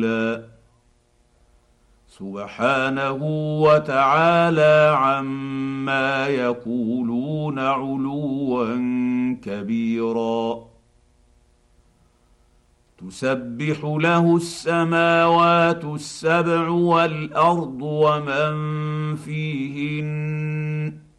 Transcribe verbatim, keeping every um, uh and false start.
سبحانه وتعالى عما يقولون علوا كبيرا. تسبح له السماوات السبع والارض ومن فيهن